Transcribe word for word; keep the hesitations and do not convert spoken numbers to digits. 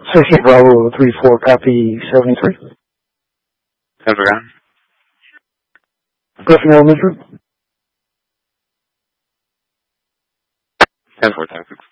sixteen Bravo three four, copy seventy-three. ten for ground. Griffin Elementary. ten four, ten six.